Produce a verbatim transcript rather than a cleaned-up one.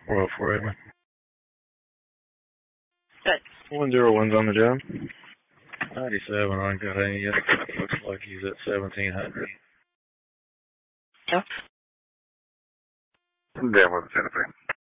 four oh four Edmund. Good. One zero one's on the job. ninety-seven on got any yet. Looks like he's at seventeen hundred. Yeah. Down with the Santa Fe.